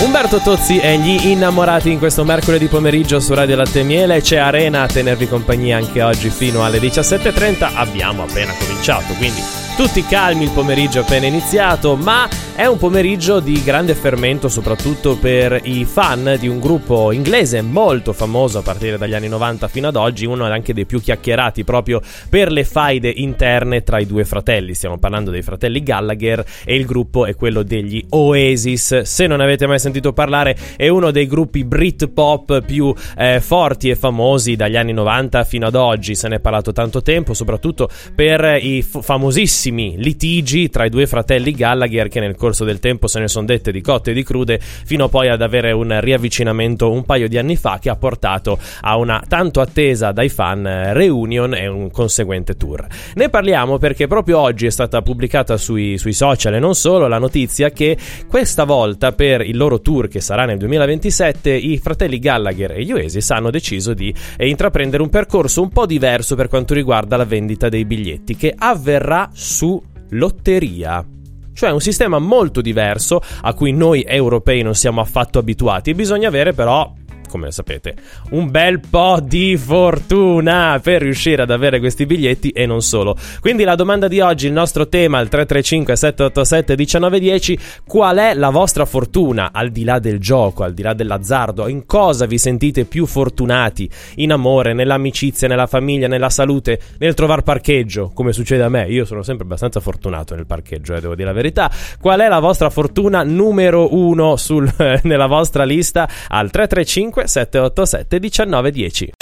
Umberto Tozzi e gli innamorati in questo mercoledì pomeriggio su Radio Latte e Miele. C'è Arena a tenervi compagnia anche oggi fino alle 17:30. Abbiamo appena cominciato, quindi tutti calmi, il pomeriggio è appena iniziato, ma è un pomeriggio di grande fermento soprattutto per i fan di un gruppo inglese molto famoso a partire dagli anni 90 fino ad oggi, uno anche dei più chiacchierati proprio per le faide interne tra i due fratelli. Stiamo parlando dei fratelli Gallagher e il gruppo è quello degli Oasis. Se non avete mai sentito parlare, è uno dei gruppi Britpop più forti e famosi dagli anni 90 fino ad oggi. Se ne è parlato tanto tempo, soprattutto per i famosissimi litigi tra i due fratelli Gallagher, che nel corso del tempo se ne sono dette di cotte e di crude, fino poi ad avere un riavvicinamento un paio di anni fa che ha portato a una tanto attesa dai fan reunion e un conseguente tour. Ne parliamo perché proprio oggi è stata pubblicata sui social e non solo la notizia che questa volta per il loro tour, che sarà nel 2027, i fratelli Gallagher e gli Oasis hanno deciso di intraprendere un percorso un po' diverso per quanto riguarda la vendita dei biglietti, che avverrà su lotteria. Cioè un sistema molto diverso a cui noi europei non siamo affatto abituati, e bisogna avere però, come sapete, un bel po' di fortuna per riuscire ad avere questi biglietti e non solo. Quindi la domanda di oggi, il nostro tema, il 335 787 1910: qual è la vostra fortuna al di là del gioco, al di là dell'azzardo? In cosa vi sentite più fortunati? In amore, nell'amicizia, nella famiglia, nella salute, nel trovar parcheggio, come succede a me? Io sono sempre abbastanza fortunato nel parcheggio, devo dire la verità. Qual è la vostra fortuna numero uno nella vostra lista? Al 335 787 1910.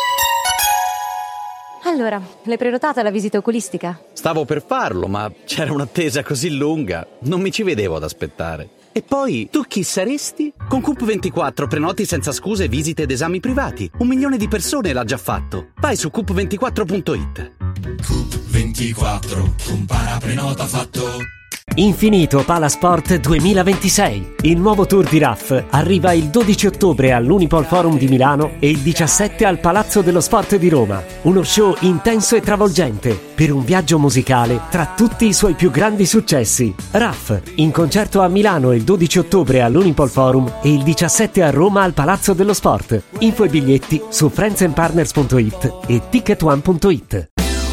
Allora, l'hai prenotata la visita oculistica? Stavo per farlo, ma c'era un'attesa così lunga, non mi ci vedevo ad aspettare. E poi, tu chi saresti? Con Coop24 prenoti senza scuse visite ed esami privati. 1 milione di persone l'ha già fatto. Vai su coop24.it. Coop24, compara, prenota, fatto. Infinito Palasport 2026. Il nuovo tour di RAF arriva il 12 ottobre all'Unipol Forum di Milano e il 17 al Palazzo dello Sport di Roma. Uno show intenso e travolgente per un viaggio musicale tra tutti i suoi più grandi successi. RAF in concerto a Milano il 12 ottobre all'Unipol Forum e il 17 a Roma al Palazzo dello Sport. Info e biglietti su friendsandpartners.it e ticketone.it.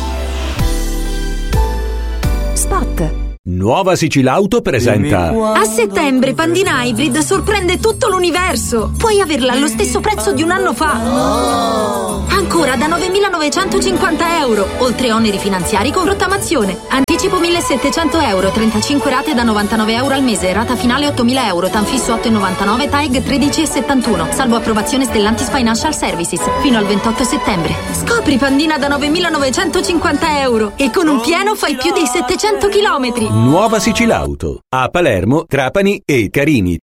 Spot. Nuova Sicilauto presenta. A settembre Pandina Hybrid sorprende tutto l'universo. Puoi averla allo stesso prezzo di un anno fa. Ancora da 9.950 euro, oltre oneri finanziari con rottamazione. Anticipo 1.700 euro, 35 rate da 99 euro al mese, rata finale 8.000 euro, tanfisso 8,99, TAEG 13,71, salvo approvazione Stellantis Financial Services, fino al 28 settembre. Scopri Pandina da 9.950 euro e con un pieno fai più di 700 chilometri. Nuova Sicilauto a Palermo, Trapani e Carini.